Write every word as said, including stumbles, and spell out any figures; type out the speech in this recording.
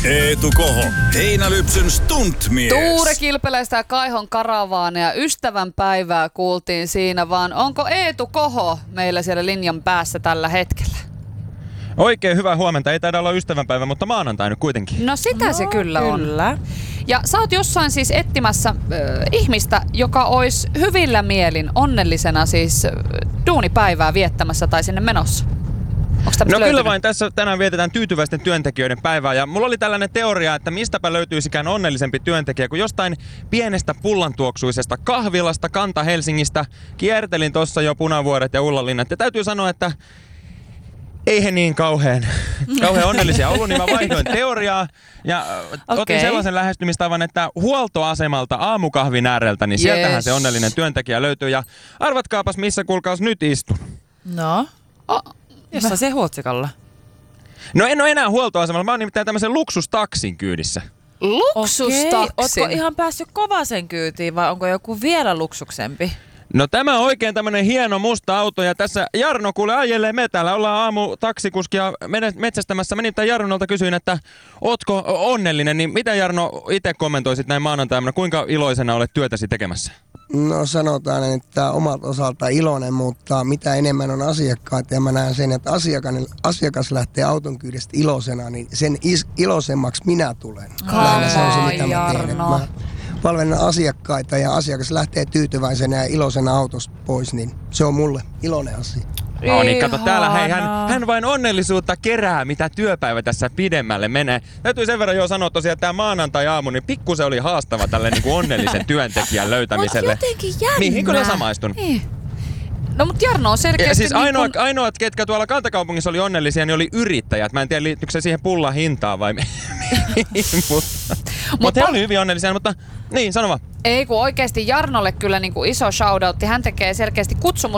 Eetu Koho, Heinälypsyn stuntmies. Tuure Kilpeläistä ja Kaihon karavaania. Ystävän päivää kuultiin siinä, vaan onko Eetu Koho meillä siellä linjan päässä tällä hetkellä? Oikein hyvää huomenta. Ei taida olla ystävänpäivä, mutta maanantai nyt kuitenkin. No sitä no, se kyllä, kyllä on. Ja sä oot jossain siis etsimässä äh, ihmistä, joka olisi hyvillä mielin, onnellisena siis äh, duunipäivää viettämässä tai sinne menossa. No löytynyt? Kyllä vain, tässä tänään vietetään tyytyväisten työntekijöiden päivää ja mulla oli tällainen teoria, että mistäpä löytyisikään onnellisempi työntekijä kuin jostain pienestä pullantuoksuisesta kahvilasta Kanta-Helsingistä. Kiertelin tossa jo Punavuoret ja Ullanlinnat ja täytyy sanoa, että ei he niin kauhean, kauhean onnellisia ollut, niin mä vaihdoin teoriaa ja okay. otin sellaisen lähestymistavan, että huoltoasemalta aamukahvin ääreltä, niin sieltähän yes. se onnellinen työntekijä löytyy ja arvatkaapas missä kuulkaas nyt istun. No, oh. Jossa se Huotsikalla? No en ole enää huoltoasemalla, mä oon nimittäin tämmöisen luksustaksin kyydissä. Luksustaksin? Ootko ihan päässyt kovasen kyytiin vai onko joku vielä luksuksempi? No tämä on oikein tämmönen hieno musta auto ja tässä Jarno kuule ajelee me täällä. Ollaan aamu taksikuskia metsästämässä. Menin tämän Jarnolta kysyin, että ootko onnellinen, niin mitä Jarno itse kommentoisit näin maanantaina, kuinka iloisena olet työtäsi tekemässä? No sanotaan, että omalta osalta iloinen, mutta mitä enemmän on asiakkaita ja mä näen sen, että asiakas, asiakas lähtee auton kyydestä iloisena, niin sen is, iloisemmaksi minä tulen. Kaa, se on se, mitä mä teen. Jarno. Mä palvelen asiakkaita ja asiakas lähtee tyytyväisenä ja iloisena autosta pois, niin se on mulle iloinen asia. No niin, kato täällä, hei, hän, hän vain onnellisuutta kerää, mitä työpäivä tässä pidemmälle menee. Täytyy sen verran jo sanoa tosiaan, että tämä maanantai-aamu, niin pikkusen oli haastava tälle niin kuin onnellisen työntekijän löytämiselle. Mut jotenkin jännä. Mihin kyllä samaistun? Niin. No mut Jarno on selkeästi... Ja siis niin ainoat, kun... ainoat, ketkä tuolla kantakaupungissa oli onnellisia, niin oli yrittäjät. Mä en tiedä, liittyykö se siihen pullan hintaan vai mihin, mutta... Mutta he oli hyvin onnellisia, mutta niin, sano vaan. Ei kun oikeesti Jarnolle kyllä niin kuin iso shoutoutti. Hän tekee selkeästi